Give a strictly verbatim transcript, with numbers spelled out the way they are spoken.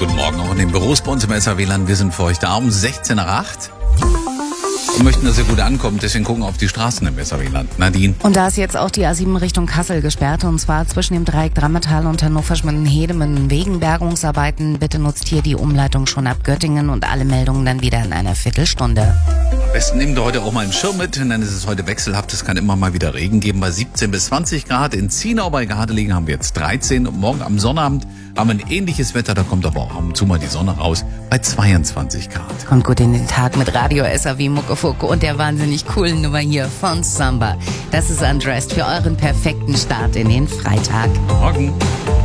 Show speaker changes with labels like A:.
A: Guten Morgen auch in den Büros bei uns im S R W-Land. Wir sind für euch da um sechzehn Uhr acht und möchten, dass ihr gut ankommt. Deswegen gucken wir auf die Straßen im S R W-Land. Nadine.
B: Und da ist jetzt auch die A sieben Richtung Kassel gesperrt. Und zwar zwischen dem Dreieck Drammetal und Hannover-Schmitten-Hedemann wegen Bergungsarbeiten. Bitte nutzt hier die Umleitung schon ab Göttingen und alle Meldungen dann wieder in einer Viertelstunde.
A: Am besten nehmt ihr heute auch mal einen Schirm mit, denn es ist heute wechselhaft. Es kann immer mal wieder Regen geben bei siebzehn bis zwanzig Grad. In Zienau bei Gardelegen haben wir jetzt dreizehn. Und morgen am Sonnabend haben wir ein ähnliches Wetter. Da kommt aber auch ab und zu mal die Sonne raus bei zweiundzwanzig Grad.
B: Kommt gut in den Tag mit Radio S R W Muckefucke und der wahnsinnig coolen Nummer hier von Samba. Das ist Undressed für euren perfekten Start in den Freitag.
A: Morgen.